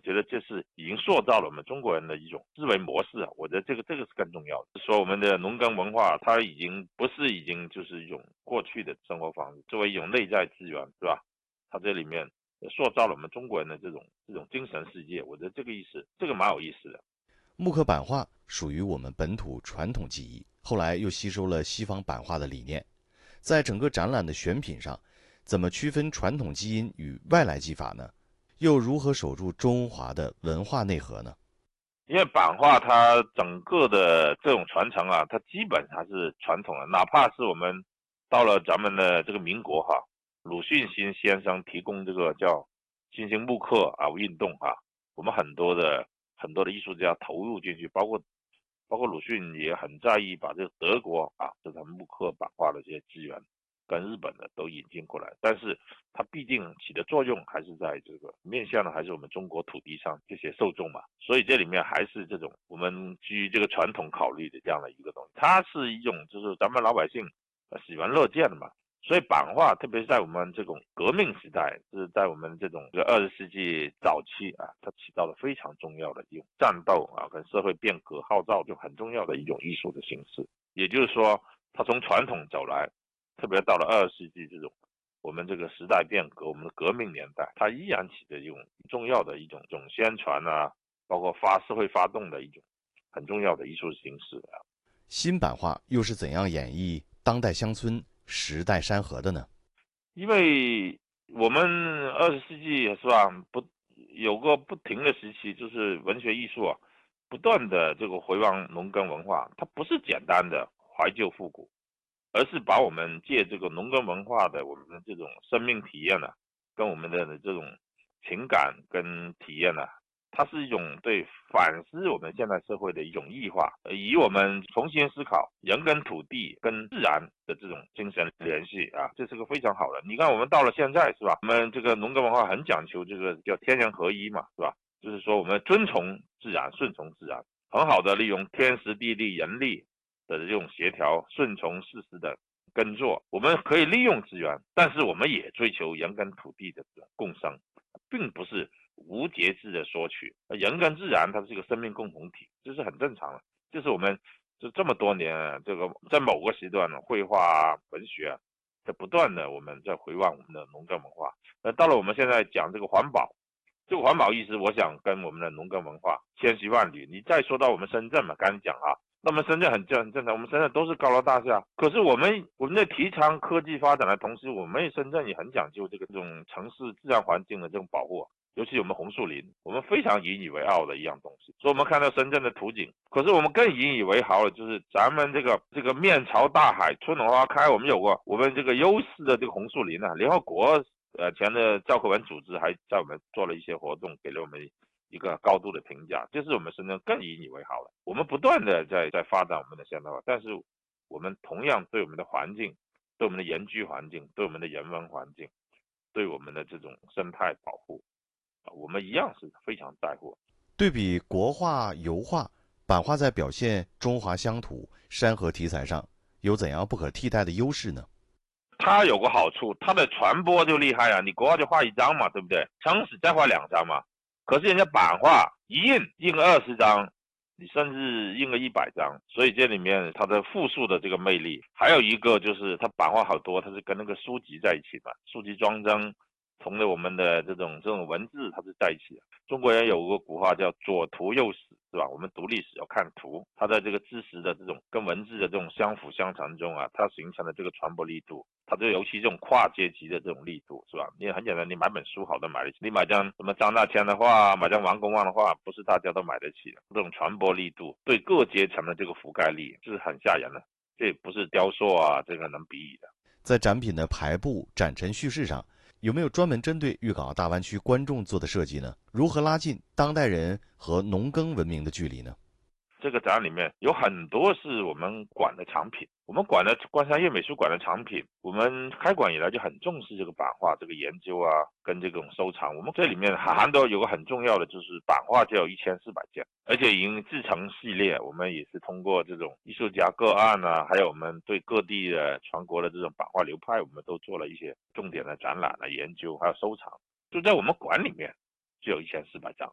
觉得这是已经塑造了我们中国人的一种思维模式啊，我觉得这个是更重要的。说我们的农耕文化，它已经不是已经就是一种过去的生活方式，作为一种内在资源，是吧？它这里面塑造了我们中国人的这种精神世界，我觉得这个意思，这个蛮有意思的。 木刻版画属于我们本土传统技艺，后来又吸收了西方版画的理念。在整个展览的选品上，怎么区分传统基因与外来技法呢？又如何守住中华的文化内核呢？ 因为版画它整个的这种传承啊，它基本还是传统的，哪怕是我们到了咱们的这个民国哈，鲁迅新先生提供这个叫新型木刻啊运动啊，我们很多的艺术家投入进去，包括鲁迅也很在意把这个德国啊这种木刻版画的这些资源跟日本的都引进过来，但是它毕竟起的作用还是在这个面向的还是我们中国土地上这些受众嘛，所以这里面还是这种我们基于这个传统考虑的这样的一个东西，它是一种就是咱们老百姓喜闻乐见的嘛。所以版画，特别是在我们这种革命时代，就是在我们这种20世纪早期啊，它起到了非常重要的一种战斗啊，跟社会变革号召就很重要的一种艺术的形式。也就是说，它从传统走来，特别到了20世纪这种我们这个时代变革，我们的革命年代，它依然起着一种重要的一种宣传啊，包括社会发动的一种很重要的艺术形式啊。 新版画又是怎样演绎当代乡村、时代山河的呢？ 因为我们20世纪是吧，有个不停的时期，就是文学艺术啊，不断的这个回望农耕文化，它不是简单的怀旧复古，而是把我们借这个农耕文化的我们的这种生命体验呢、跟我们的这种情感跟体验呢、它是一种对反思我们现在社会的一种异化，以我们重新思考人跟土地跟自然的这种精神联系啊，这是个非常好的。你看我们到了现在是吧？我们这个农耕文化很讲求这个叫天人合一嘛，是吧？就是说我们遵从自然，顺从自然，很好的利用天时地利人力的这种协调，顺从事实的耕作，我们可以利用资源，但是我们也追求人跟土地的这种共生，并不是无节制的索取。人跟自然它是一个生命共同体，这是很正常的。这是我们这么多年这个在某个时段绘画啊、文学啊，在不断的我们在回望我们的农耕文化。到了我们现在讲这个环保，这个环保意识，我想跟我们的农耕文化千丝万缕。你再说到我们深圳嘛，刚才讲啊，那么深圳很正常，我们深圳都是高楼大厦，可是我们在提倡科技发展的同时，我们深圳也很讲究这种城市自然环境的这种保护。尤其我们红树林，我们非常引以为傲的一样东西。所以我们看到深圳的图景，可是我们更引以为豪的就是咱们这个面朝大海，春暖花开，我们有过我们这个优势的这个红树林啊，联合国前的教科文组织还在我们做了一些活动，给了我们一个高度的评价，这是我们深圳更引以为豪了。我们不断的在发展我们的现代化，但是我们同样对我们的环境、对我们的宜居环境、对我们的人文环境、对我们的这种生态保护我们一样是非常在乎。 对比国画、油画，版画在表现中华乡土、山河题材上有怎样不可替代的优势呢？ 它有个好处，它的传播就厉害啊！你国画就画一张嘛，对不对？撑死再画2张嘛。可是人家版画一印个20张，你甚至印个100张，所以这里面它的复述的这个魅力，还有一个就是它版画好多，它是跟那个书籍在一起嘛，书籍装帧同的我们的这种文字它是在一起的。中国人有个古话叫左图右史，是吧？我们读历史要看图，它在这个知识的这种跟文字的这种相辅相成中啊，它形成了这个传播力度。它这尤其这种跨阶级的这种力度，是吧？你也很简单，你买本书好的买得起，你买张什么张大千的画，买张王公望的画，不是大家都买得起的。这种传播力度对各阶层的这个覆盖力，这是很吓人的，这也不是雕塑啊这个能比拟的。 在展品的排布、展陈叙事上，有没有专门针对粤港澳大湾区观众做的设计呢？如何拉近当代人和农耕文明的距离呢？ 这个展里面有很多是我们馆的藏品，我们馆的关山粤美术馆的藏品，我们开馆以来就很重视这个版画这个研究啊，跟这种收藏。我们这里面含都有个很重要的，就是版画就有1400件，而且已经制成系列。我们也是通过这种艺术家个案啊，还有我们对各地的全国的这种版画流派，我们都做了一些重点的展览的研究，还有收藏。就在我们馆里面就有1400张，